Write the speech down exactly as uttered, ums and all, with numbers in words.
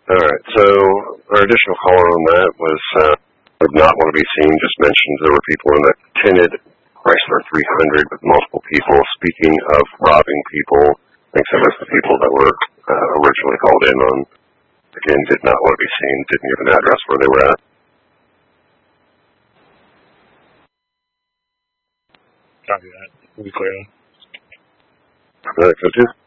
All right. So our additional caller on that was uh, would not want to be seen. Just mentioned there were people in that tinted Chrysler three hundred with multiple people. Speaking of robbing people, I think some of the people that were uh, originally called in on, again, did not want to be seen, didn't give an address where they were at. Copy that. We'll be clear. All right, go to.